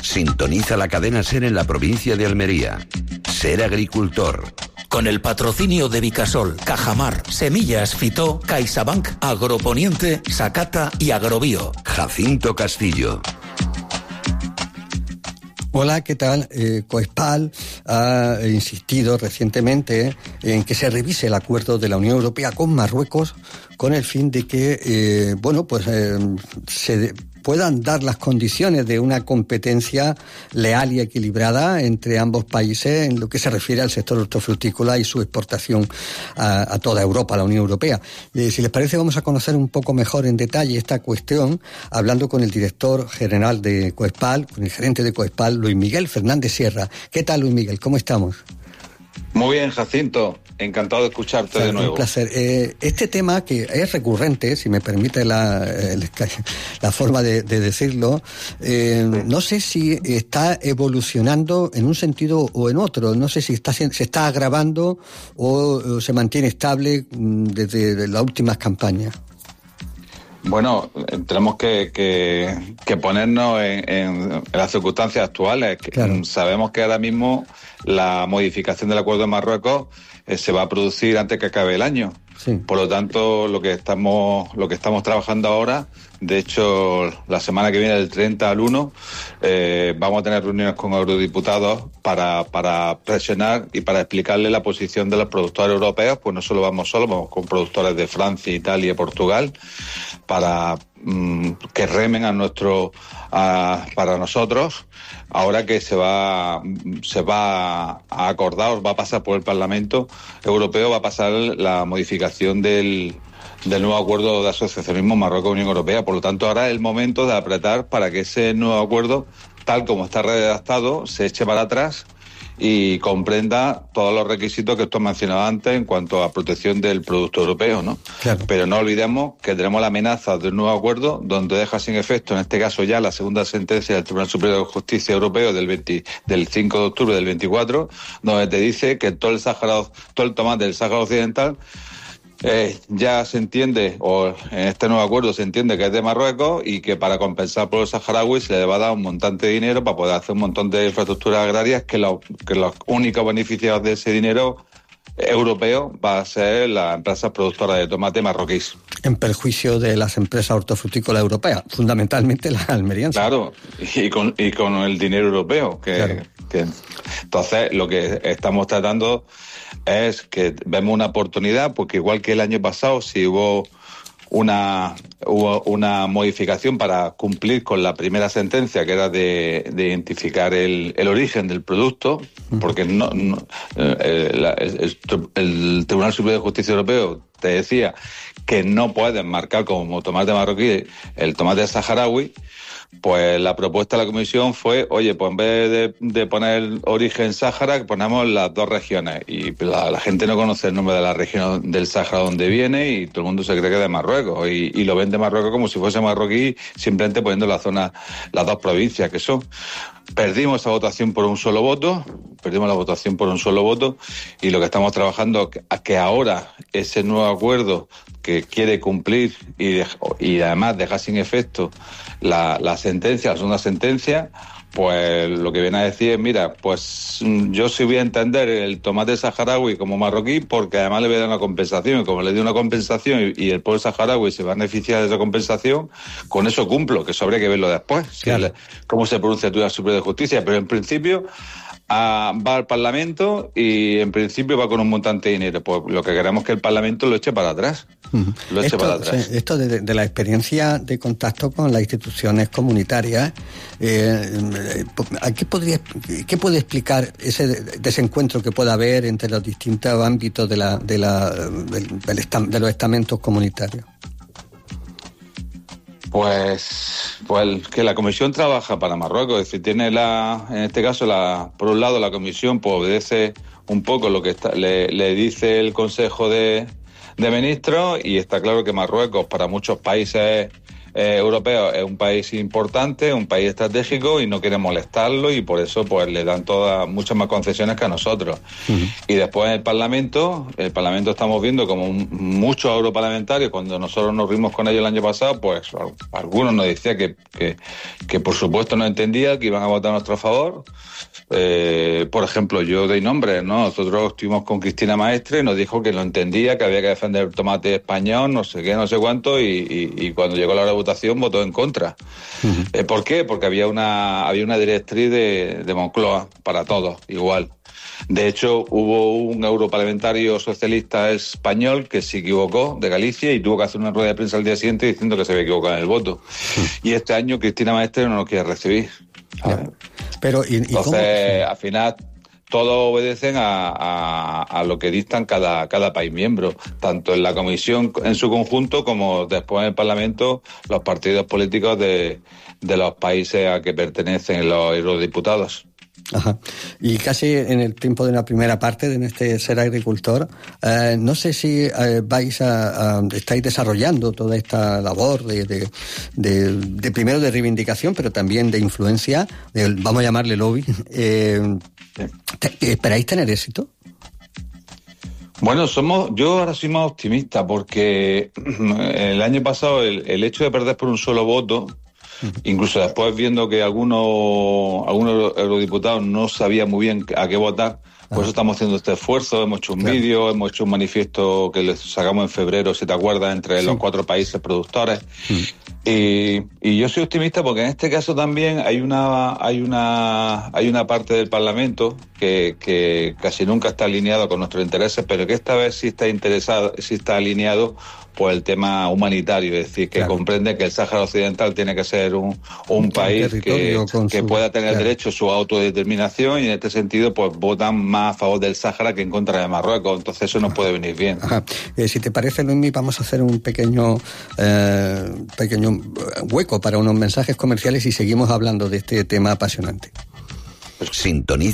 Sintoniza la cadena SER en la provincia de Almería. Ser agricultor. Con el patrocinio de Vicasol, Cajamar, Semillas Fitó, CaixaBank, Agroponiente, Sacata y Agrobio. Jacinto Castillo. Hola, ¿qué tal? Coespal ha insistido recientemente en que se revise el acuerdo de la Unión Europea con Marruecos con el fin de que, se puedan dar las condiciones de una competencia leal y equilibrada entre ambos países en lo que se refiere al sector hortofrutícola y su exportación a toda Europa, a la Unión Europea. Si les parece, vamos a conocer un poco mejor en detalle esta cuestión, hablando con el director general de Coespal, con el gerente de Coespal, Luis Miguel Fernández Sierra. ¿Qué tal, Luis Miguel? ¿Cómo estamos? Muy bien, Jacinto. Encantado de escucharte de nuevo. Un placer. Este tema que es recurrente, si me permite la forma de decirlo, no sé si está evolucionando en un sentido o en otro. No sé si se está agravando o se mantiene estable desde las últimas campañas. Bueno, tenemos que ponernos en las circunstancias actuales. Claro. Sabemos que ahora mismo la modificación del acuerdo de Marruecos se va a producir antes que acabe el año. Sí. Por lo tanto, lo que estamos trabajando ahora, de hecho, la semana que viene, del 30 al 1, vamos a tener reuniones con eurodiputados para presionar y para explicarle la posición de los productores europeos. Pues no solo vamos solos, vamos con productores de Francia, Italia y Portugal, para que remen para nosotros. Ahora que se va a acordar, va a pasar por el Parlamento Europeo, va a pasar la modificación del nuevo acuerdo de asociacionismo Marruecos-Unión Europea. Por lo tanto, ahora es el momento de apretar para que ese nuevo acuerdo, tal como está redactado, se eche para atrás y comprenda todos los requisitos que esto mencionaba antes en cuanto a protección del producto europeo, ¿no? Claro. Pero no olvidemos que tenemos la amenaza de un nuevo acuerdo donde deja sin efecto, en este caso ya, la segunda sentencia del Tribunal Superior de Justicia Europeo del 5 de octubre del 24, donde te dice que todo el tomate del Sáhara Occidental ya se entiende, o en este nuevo acuerdo se entiende que es de Marruecos, y que para compensar por los saharauis se le va a dar un montante de dinero para poder hacer un montón de infraestructuras agrarias, que los únicos beneficiados de ese dinero europeo va a ser las empresas productoras de tomate marroquíes. En perjuicio de las empresas hortofrutícolas europeas, fundamentalmente las almerienses. Claro, y con el dinero europeo. Entonces, lo que estamos tratando es que vemos una oportunidad, porque igual que el año pasado, si hubo una modificación para cumplir con la primera sentencia, que era de identificar el origen del producto, porque el Tribunal Superior de Justicia Europeo te decía que no puedes marcar como tomate marroquí el tomate saharaui. Pues la propuesta de la Comisión fue, oye, pues en vez de poner origen Sáhara, ponemos las dos regiones. Y la gente no conoce el nombre de la región del Sáhara donde viene, y todo el mundo se cree que es de Marruecos. Y lo ven de Marruecos como si fuese marroquí, simplemente poniendo la zona, las dos provincias que son. Perdimos esa votación por un solo voto, y lo que estamos trabajando es que ahora ese nuevo acuerdo que quiere cumplir y además dejar sin efecto la segunda sentencia, pues lo que viene a decir es, mira, pues yo sí voy a entender el tomate saharaui como marroquí, porque además le voy a dar una compensación, y como le doy una compensación y el pueblo saharaui se va a beneficiar de esa compensación, con eso cumplo, que eso habría que verlo después, claro, cómo se pronuncia el Tribunal Superior de Justicia, pero en principio va al Parlamento y en principio va con un montante de dinero. Pues lo que queremos es que el Parlamento lo eche para atrás. Esto de la experiencia de contacto con las instituciones comunitarias, ¿qué puede explicar ese desencuentro que pueda haber entre los distintos ámbitos de los estamentos comunitarios? Pues que la Comisión trabaja para Marruecos, es decir, tiene en este caso, por un lado, la Comisión pues obedece un poco lo que le dice el Consejo de Ministros, y está claro que Marruecos para muchos países europeo es un país importante, un país estratégico y no quiere molestarlo y por eso pues le dan muchas más concesiones que a nosotros. Y después en el Parlamento estamos viendo como muchos europarlamentarios, cuando nosotros nos rimos con ellos el año pasado, pues algunos nos decían que por supuesto no entendía, que iban a votar a nuestro favor. Por ejemplo, yo doy nombres, ¿no? Nosotros estuvimos con Cristina Maestre y nos dijo que lo entendía, que había que defender el tomate español, no sé qué, no sé cuánto, y cuando llegó la hora de votación votó en contra. ¿Por qué? Porque había una directriz de Moncloa para todos, igual. De hecho, hubo un europarlamentario socialista español que se equivocó, de Galicia, y tuvo que hacer una rueda de prensa al día siguiente diciendo que se había equivocado en el voto. Y este año Cristina Maestre no lo quiere recibir. Pero, entonces, al final, todos obedecen a lo que dictan cada país miembro, tanto en la Comisión en su conjunto como después en el Parlamento, los partidos políticos de los países a que pertenecen los eurodiputados. Ajá. Y casi en el tiempo de la primera parte de este Ser Agricultor, no sé si estáis desarrollando toda esta labor de primero de reivindicación, pero también de influencia, vamos a llamarle lobby. ¿Esperáis tener éxito? Bueno, yo ahora soy más optimista porque el año pasado el hecho de perder por un solo voto, incluso después viendo que algunos eurodiputados no sabían muy bien a qué votar, por eso estamos haciendo este esfuerzo. Hemos hecho un vídeo, hemos hecho un manifiesto que les sacamos en febrero, si te acuerdas, entre los 4 países productores. Y yo soy optimista porque en este caso también hay una parte del Parlamento que casi nunca está alineado con nuestros intereses, pero que esta vez sí está alineado por el tema humanitario, es decir, que comprende que el Sáhara Occidental tiene que ser un país que pueda tener derecho a su autodeterminación, y en este sentido pues votan más a favor del Sáhara que en contra de Marruecos, entonces eso nos puede venir bien. Si te parece, Luismi, vamos a hacer un pequeño hueco para unos mensajes comerciales y seguimos hablando de este tema apasionante. Sintoniza